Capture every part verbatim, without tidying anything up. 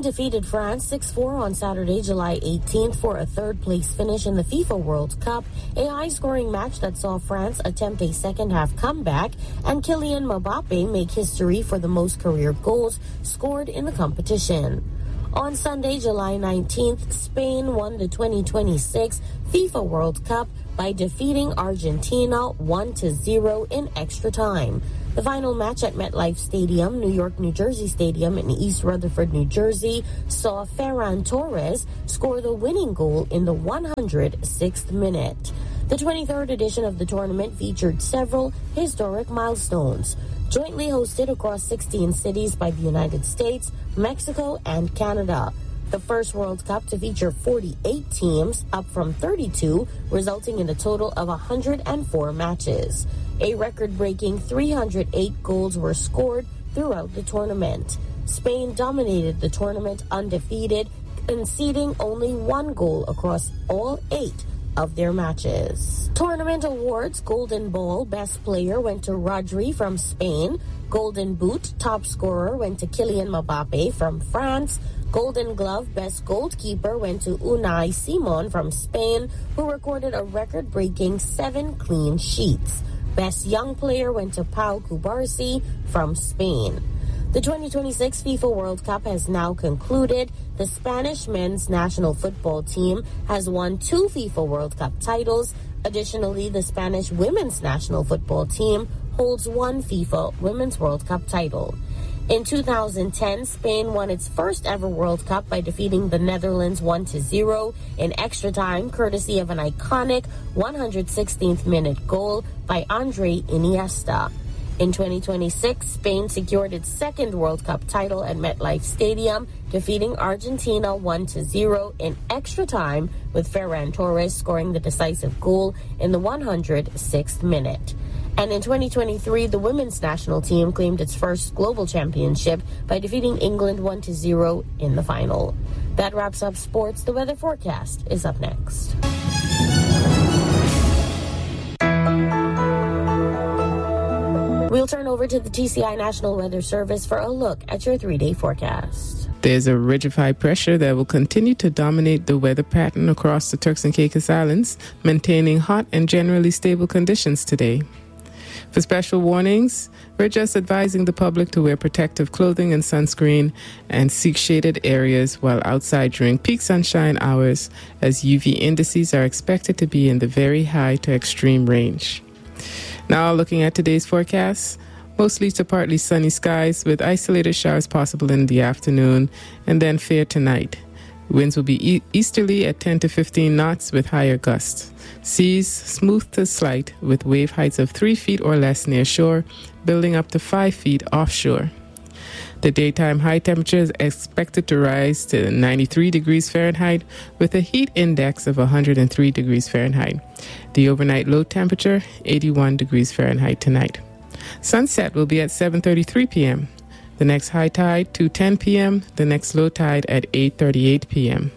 defeated France six four on Saturday, July eighteenth for a third-place finish in the FIFA World Cup, a high-scoring match that saw France attempt a second-half comeback and Kylian Mbappe make history for the most career goals scored in the competition. On Sunday, July nineteenth, Spain won the twenty twenty-six FIFA World Cup by defeating Argentina one to zero in extra time. The final match at MetLife Stadium, New York, New Jersey Stadium in East Rutherford, New Jersey, saw Ferran Torres score the winning goal in the one hundred sixth minute. The twenty-third edition of the tournament featured several historic milestones. Jointly hosted across sixteen cities by the United States, Mexico, and Canada. The first World Cup to feature forty-eight teams, up from thirty-two, resulting in a total of one hundred four matches. A record-breaking three hundred eight goals were scored throughout the tournament. Spain dominated the tournament undefeated, conceding only one goal across all eight of their matches. Tournament awards: Golden Ball, Best Player went to Rodri from Spain. Golden Boot, Top Scorer went to Kylian Mbappe from France. Golden Glove, Best Goalkeeper went to Unai Simon from Spain, who recorded a record-breaking seven clean sheets. Best Young Player went to Pau Cubarsí from Spain. The twenty twenty-six FIFA World Cup has now concluded. The Spanish men's national football team has won two FIFA World Cup titles. Additionally, the Spanish women's national football team holds one FIFA Women's World Cup title. In two thousand ten, Spain won its first ever World Cup by defeating the Netherlands one to zero in extra time, courtesy of an iconic one hundred sixteenth minute goal by Andre Iniesta. In twenty twenty-six, Spain secured its second World Cup title at MetLife Stadium, defeating Argentina one to zero in extra time, with Ferran Torres scoring the decisive goal in the one hundred sixth minute. And in twenty twenty-three, the women's national team claimed its first global championship by defeating England one to zero in the final. That wraps up sports. The weather forecast is up next. We'll turn over to the T C I National Weather Service for a look at your three-day forecast. There's a ridge of high pressure that will continue to dominate the weather pattern across the Turks and Caicos Islands, maintaining hot and generally stable conditions today. For special warnings, we're just advising the public to wear protective clothing and sunscreen and seek shaded areas while outside during peak sunshine hours, as U V indices are expected to be in the very high to extreme range. Now looking at today's forecast, mostly to partly sunny skies with isolated showers possible in the afternoon and then fair tonight. Winds will be e- easterly at ten to fifteen knots with higher gusts. Seas smooth to slight with wave heights of three feet or less near shore, building up to five feet offshore. The daytime high temperature is expected to rise to ninety-three degrees Fahrenheit with a heat index of one hundred three degrees Fahrenheit. The overnight low temperature, eighty-one degrees Fahrenheit tonight. Sunset will be at seven thirty-three p.m. The next high tide, two ten p.m. The next low tide at eight thirty-eight p.m.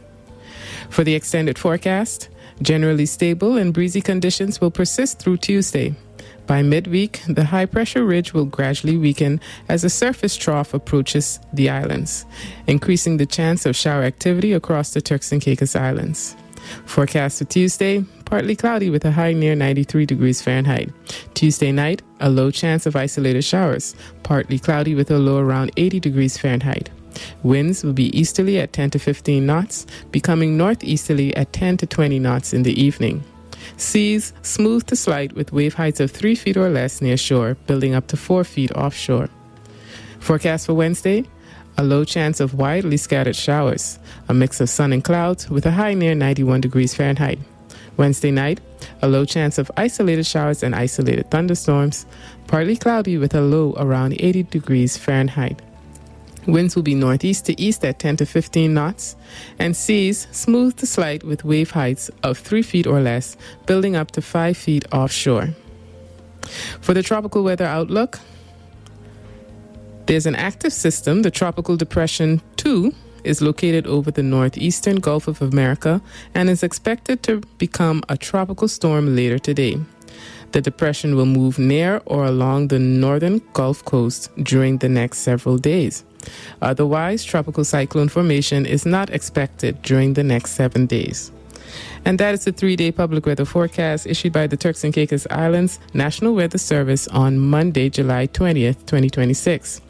For the extended forecast, generally stable and breezy conditions will persist through Tuesday. By midweek, the high-pressure ridge will gradually weaken as a surface trough approaches the islands, increasing the chance of shower activity across the Turks and Caicos Islands. Forecast for Tuesday, partly cloudy with a high near ninety-three degrees Fahrenheit. Tuesday night, a low chance of isolated showers, partly cloudy with a low around eighty degrees Fahrenheit. Winds will be easterly at ten to fifteen knots, becoming northeasterly at ten to twenty knots in the evening. Seas smooth to slight with wave heights of three feet or less near shore, building up to four feet offshore. Forecast for Wednesday, a low chance of widely scattered showers, a mix of sun and clouds with a high near ninety-one degrees Fahrenheit. Wednesday night, a low chance of isolated showers and isolated thunderstorms, partly cloudy with a low around eighty degrees Fahrenheit. Winds will be northeast to east at ten to fifteen knots, and seas smooth to slight with wave heights of three feet or less, building up to five feet offshore. For the tropical weather outlook, there's an active system. The Tropical Depression two is located over the northeastern Gulf of America and is expected to become a tropical storm later today. The depression will move near or along the northern Gulf Coast during the next several days. Otherwise, tropical cyclone formation is not expected during the next seven days. And that is the three-day public weather forecast issued by the Turks and Caicos Islands National Weather Service on Monday, July twentieth, twenty twenty-six.